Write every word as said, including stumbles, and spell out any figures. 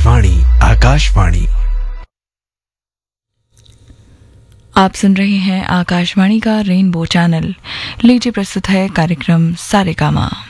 वाणी आकाशवाणी। आप सुन रहे हैं आकाशवाणी का रेनबो चैनल। लीजिए प्रस्तुत है कार्यक्रम सारेगामा।